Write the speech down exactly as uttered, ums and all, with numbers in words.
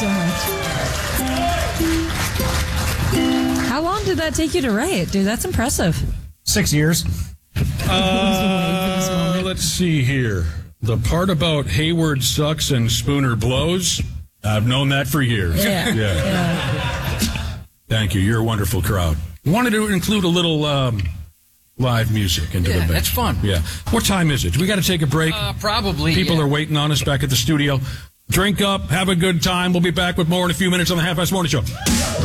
so much. How long did that take you to write, dude? That's impressive. Six years. Uh, let's see here. The part about Hayward sucks and Spooner blows, I've known that for years. Yeah. yeah. yeah. Thank you. You're a wonderful crowd. Wanted to include a little um, live music into Yeah, the mix. that's fun. Yeah. What time is it? We got to take a break. Uh, probably. People yeah. are waiting on us back at the studio. Drink up, have a good time. We'll be back with more in a few minutes on the Half Past Morning Show.